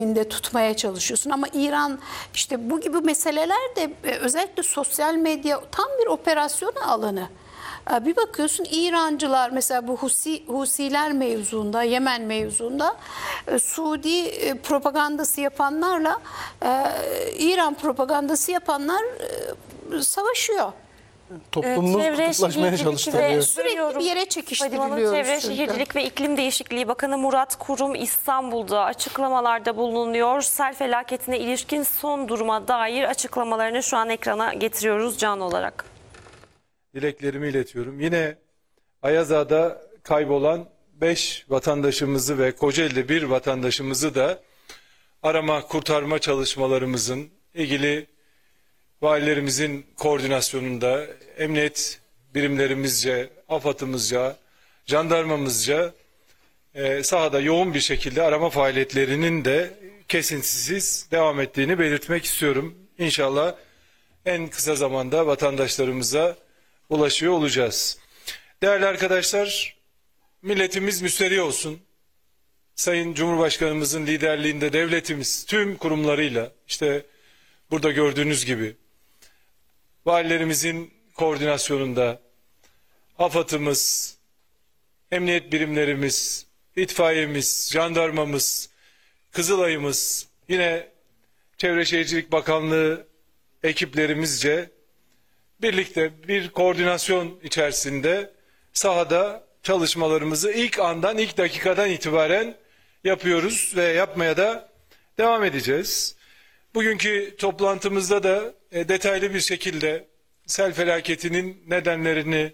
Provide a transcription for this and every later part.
tutmaya çalışıyorsun ama İran işte bu gibi meseleler de özellikle sosyal medya tam bir operasyon alanı. Bir bakıyorsun İrancılar mesela bu Husiler mevzuunda, Yemen mevzuunda Suudi propagandası yapanlarla İran propagandası yapanlar savaşıyor. Toplumumuz kutuplaşmaya çalıştı. Sürekli bir yere çekiştiriliyoruz. Çevre Şehircilik ve İklim Değişikliği Bakanı Murat Kurum İstanbul'da açıklamalarda bulunuyor. Sel felaketine ilişkin son duruma dair açıklamalarını şu an ekrana getiriyoruz canlı olarak. Dileklerimi iletiyorum. Yine Ayazağa'da kaybolan 5 vatandaşımızı ve Kocaeli'de 1 vatandaşımızı da arama kurtarma çalışmalarımızın ilgili valilerimizin koordinasyonunda emniyet birimlerimizce, AFAD'ımızca, jandarmamızca sahada yoğun bir şekilde arama faaliyetlerinin de kesintisiz devam ettiğini belirtmek istiyorum. İnşallah en kısa zamanda vatandaşlarımıza ulaşıyor olacağız. Değerli arkadaşlar, milletimiz müsterih olsun. Sayın Cumhurbaşkanımızın liderliğinde devletimiz tüm kurumlarıyla işte burada gördüğünüz gibi valilerimizin koordinasyonunda AFAD'ımız, emniyet birimlerimiz, itfaiyemiz, jandarmamız, Kızılay'ımız, yine Çevre Şehircilik Bakanlığı ekiplerimizce birlikte bir koordinasyon içerisinde sahada çalışmalarımızı ilk andan, ilk dakikadan itibaren yapıyoruz ve yapmaya da devam edeceğiz. Bugünkü toplantımızda da detaylı bir şekilde sel felaketinin nedenlerini,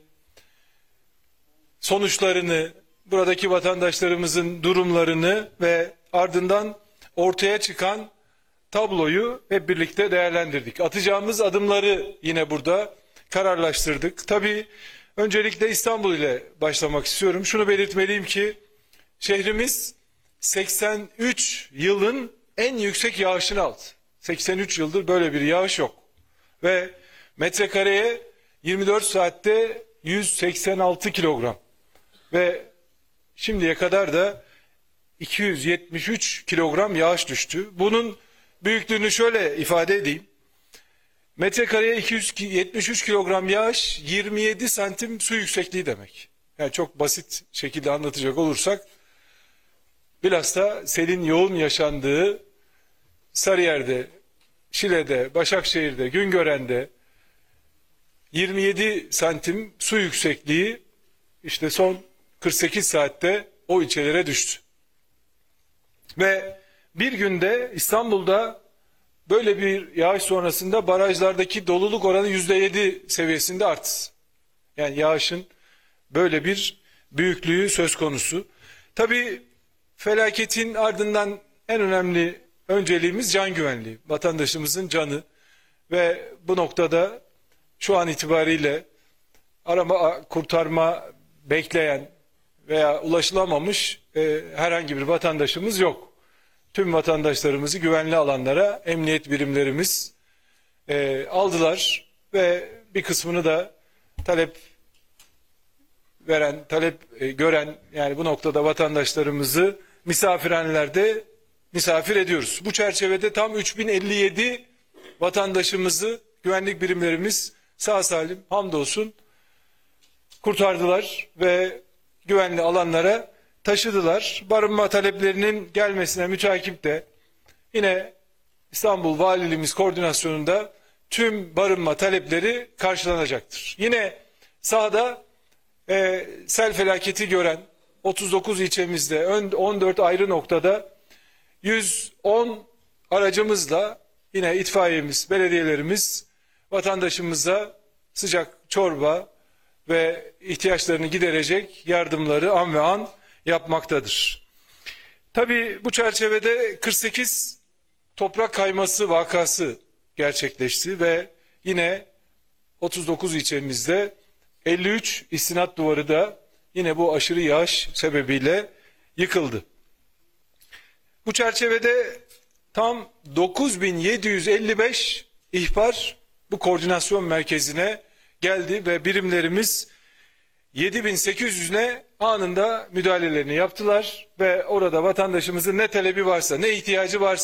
sonuçlarını, buradaki vatandaşlarımızın durumlarını ve ardından ortaya çıkan tabloyu hep birlikte değerlendirdik. Atacağımız adımları yine burada kararlaştırdık. Tabii öncelikle İstanbul ile başlamak istiyorum. Şunu belirtmeliyim ki şehrimiz 83 yılın en yüksek yağışını aldı. 83 yıldır böyle bir yağış yok. Ve metrekareye 24 saatte 186 kilogram. Ve şimdiye kadar da 273 kilogram yağış düştü. Bunun büyüklüğünü şöyle ifade edeyim. Metrekareye 273 kilogram yağış 27 santim su yüksekliği demek. Yani çok basit şekilde anlatacak olursak bilhassa selin yoğun yaşandığı Sarıyer'de, Şile'de, Başakşehir'de, Güngören'de 27 santim su yüksekliği işte son 48 saatte o ilçelere düştü. Ve bir günde İstanbul'da böyle bir yağış sonrasında barajlardaki doluluk oranı %7 seviyesinde arttı. Yani yağışın böyle bir büyüklüğü söz konusu. Tabii felaketin ardından en önemli önceliğimiz can güvenliği. Vatandaşımızın canı ve bu noktada şu an itibariyle arama kurtarma bekleyen veya ulaşılamamış herhangi bir vatandaşımız yok. Tüm vatandaşlarımızı güvenli alanlara emniyet birimlerimiz aldılar ve bir kısmını da talep gören yani bu noktada vatandaşlarımızı misafirhanelerde misafir ediyoruz. Bu çerçevede tam 3057 vatandaşımızı güvenlik birimlerimiz sağ salim hamdolsun kurtardılar ve güvenli alanlara taşıdılar. Barınma taleplerinin gelmesine mütakip de yine İstanbul Valiliğimiz koordinasyonunda tüm barınma talepleri karşılanacaktır. Yine sahada sel felaketi gören 39 ilçemizde 14 ayrı noktada 110 aracımızla yine itfaiyemiz, belediyelerimiz vatandaşımıza sıcak çorba ve ihtiyaçlarını giderecek yardımları an ve an yapmaktadır. Tabii bu çerçevede 48 toprak kayması vakası gerçekleşti ve yine 39 ilçemizde 53 istinat duvarı da yine bu aşırı yağış sebebiyle yıkıldı. Bu çerçevede tam 9755 ihbar bu koordinasyon merkezine geldi ve birimlerimiz 7800'üne anında müdahalelerini yaptılar ve orada vatandaşımızın ne talebi varsa, ne ihtiyacı varsa